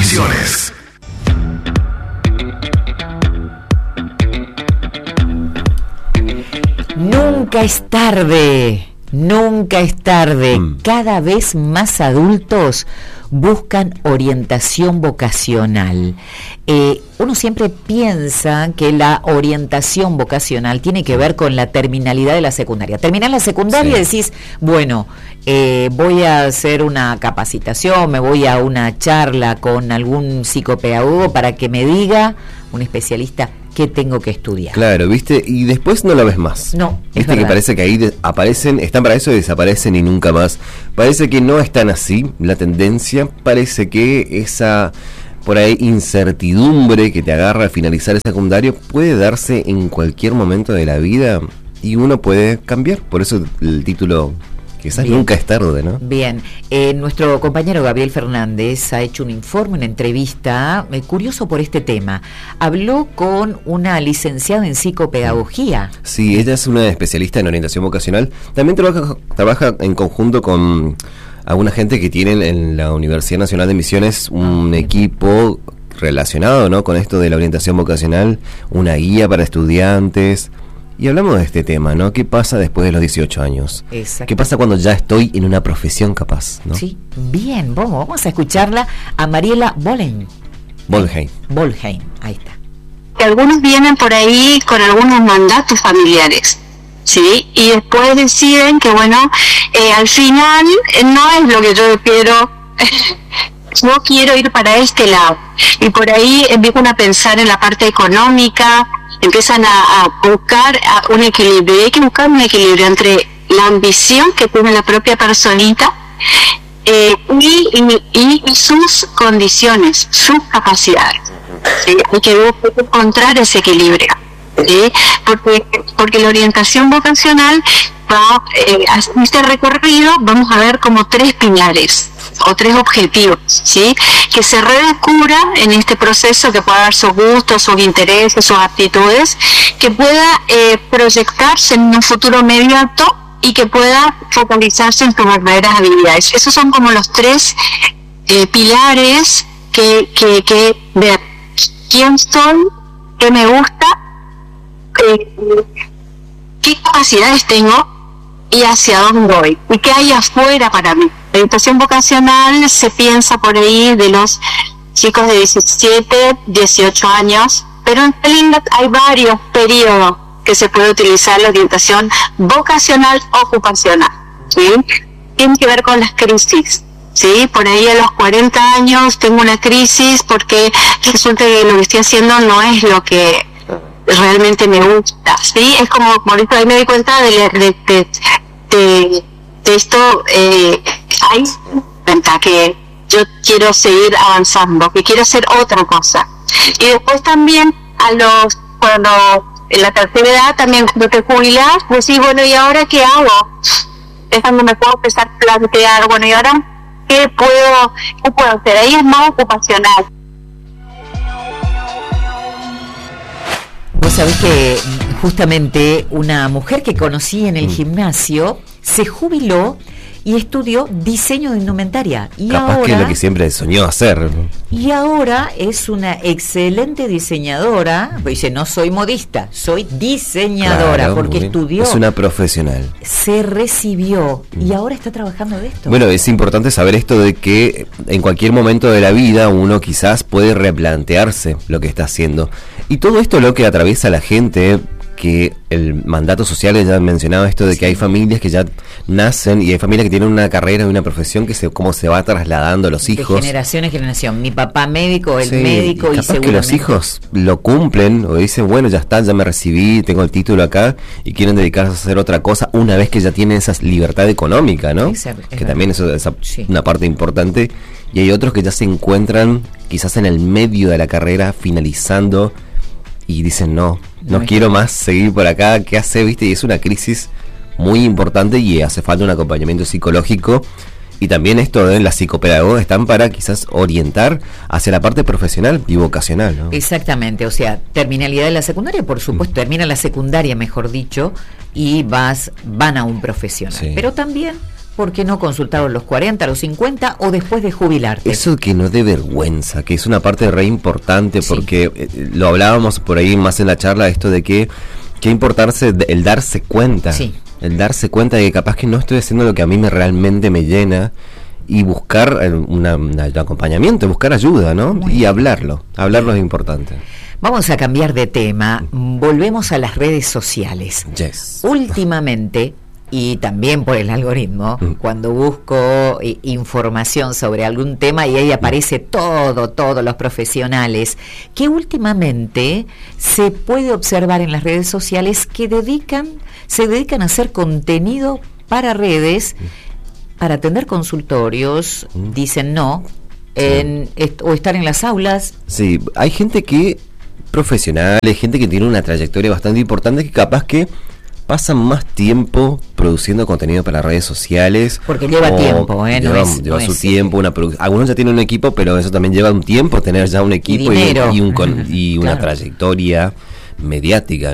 Misiones. Nunca es tarde. Nunca es tarde. Cada vez más adultos buscan orientación vocacional. Uno siempre piensa que la orientación vocacional tiene que ver con la terminalidad de la secundaria. Terminás la secundaria y decís, bueno, voy a hacer una capacitación, me voy a una charla con algún psicopedagogo para que me diga, un especialista, qué tengo que estudiar. Claro, ¿viste? Y después no la ves más. No, ¿Viste? Que parece que ahí aparecen, están para eso y desaparecen y nunca más. Parece que no es tan así la tendencia. Parece que esa, por ahí, incertidumbre que te agarra al finalizar el secundario puede darse en cualquier momento de la vida y uno puede cambiar. Por eso el título... Quizás bien. Nunca es tarde, ¿no? Bien, nuestro compañero Gabriel Fernández ha hecho un informe, una entrevista curioso por este tema. Habló con una licenciada en psicopedagogía. Sí, ella es una especialista en orientación vocacional. También trabaja en conjunto con alguna gente que tienen en la Universidad Nacional de Misiones un equipo relacionado, ¿no?, con esto de la orientación vocacional, una guía para estudiantes. Y hablamos de este tema, ¿no? ¿Qué pasa después de los 18 años? ¿Qué pasa cuando ya estoy en una profesión capaz, ¿no? Sí, bien, vamos a escucharla a Mariela Bolheim, ahí está. Algunos vienen por ahí con algunos mandatos familiares, ¿sí? Y después deciden que, bueno, al final no es lo que yo quiero... Yo quiero ir para este lado. Y por ahí empiezan a pensar en la parte económica, empiezan a buscar un equilibrio. Y hay que buscar un equilibrio entre la ambición que tiene la propia personita y sus condiciones, sus capacidades. ¿Sí? Hay que encontrar ese equilibrio. ¿Sí? Porque la orientación vocacional va a este recorrido, vamos a ver como 3 pilares o 3 objetivos, ¿sí? Que se redescubra en este proceso, que pueda dar sus gustos, sus intereses, sus aptitudes, que pueda proyectarse en un futuro inmediato y que pueda focalizarse en sus verdaderas habilidades. Esos son como los 3 pilares que ver quién soy, qué me gusta, qué capacidades tengo y hacia dónde voy y qué hay afuera para mí. La orientación vocacional se piensa por ahí de los chicos de 17, 18 años, pero en realidad hay varios periodos que se puede utilizar la orientación vocacional ocupacional, ¿sí? Tiene que ver con las crisis, ¿sí? Por ahí a los 40 años tengo una crisis porque resulta que lo que estoy haciendo no es lo que realmente me gusta, ¿sí? Es como ahorita ahí me di cuenta de esto, hay cuenta que yo quiero seguir avanzando, que quiero hacer otra cosa. Y después también cuando en la tercera edad también cuando te jubilas, pues sí, bueno, ¿y ahora qué hago? Es cuando me puedo empezar a plantear, bueno, ¿y ahora qué puedo hacer? Ahí es más ocupacional. Vos sabés que justamente una mujer que conocí en el gimnasio se jubiló y estudió diseño de indumentaria. Y capaz ahora, que es lo que siempre soñó hacer. Y ahora es una excelente diseñadora. Dice, no soy modista, soy diseñadora, claro, porque estudió. Es una profesional. Se recibió y ahora está trabajando de esto. Bueno, es importante saber esto de que en cualquier momento de la vida uno quizás puede replantearse lo que está haciendo. Y todo esto lo que atraviesa la gente, que el mandato social ya mencionaba esto de que hay familias que ya nacen y hay familias que tienen una carrera y una profesión que cómo se va trasladando a los hijos. De generación en generación. Mi papá médico, el médico, y seguramente que los hijos lo cumplen o dicen, bueno, ya está, ya me recibí, tengo el título acá y quieren dedicarse a hacer otra cosa una vez que ya tienen esa libertad económica, ¿no? Que también eso es una parte importante. Y hay otros que ya se encuentran quizás en el medio de la carrera, finalizando, y dicen, no quiero más seguir por acá, ¿qué hace? ¿Viste? Y es una crisis muy importante y hace falta un acompañamiento psicológico. Y también esto de las psicopedagogas están para quizás orientar hacia la parte profesional y vocacional, ¿no? Exactamente, o sea, terminalidad de la secundaria, por supuesto, termina la secundaria, mejor dicho, y van a un profesional. Sí. Pero también ¿por qué no consultar a los 40, a los 50 o después de jubilarte? Eso que no dé vergüenza, que es una parte re importante, porque lo hablábamos por ahí más en la charla, esto de que importarse el darse cuenta, el darse cuenta de que capaz que no estoy haciendo lo que a mí realmente me llena, y buscar un acompañamiento, buscar ayuda, ¿no? Y hablarlo es importante. Vamos a cambiar de tema, volvemos a las redes sociales. Yes. Últimamente, y también por el algoritmo, cuando busco información sobre algún tema y ahí aparece todos los profesionales, que últimamente se puede observar en las redes sociales que se dedican a hacer contenido para redes, para atender consultorios, dicen o estar en las aulas. Sí, hay gente profesionales, gente que tiene una trayectoria bastante importante, que capaz que pasan más tiempo produciendo contenido para las redes sociales. Porque lleva tiempo, lleva su tiempo. Algunos ya tienen un equipo, pero eso también lleva un tiempo, tener ya un equipo y una trayectoria mediática,